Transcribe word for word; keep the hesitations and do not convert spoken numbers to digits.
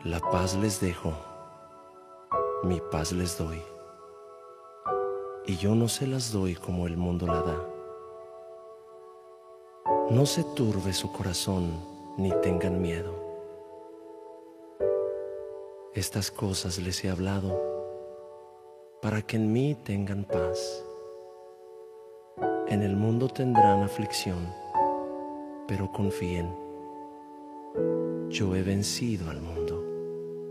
La paz les dejo, mi paz les doy, y yo no se las doy como el mundo la da. No se turbe su corazón, ni tengan miedo. Estas cosas les he hablado, para que en mí tengan paz. En el mundo tendrán aflicción, pero confíen, yo he vencido al mundo.